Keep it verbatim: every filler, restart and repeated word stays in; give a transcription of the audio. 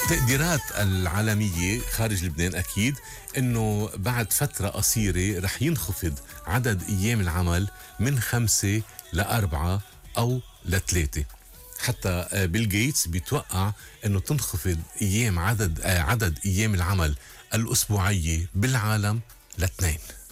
التقديرات العالمية خارج لبنان أكيد أنه بعد فترة قصيرة رح ينخفض عدد أيام العمل من خمسة لأربعة أو لثلاثة. حتى بيل جيتس بيتوقع أنه تنخفض أيام عدد عدد أيام العمل الأسبوعية بالعالم لاثنين.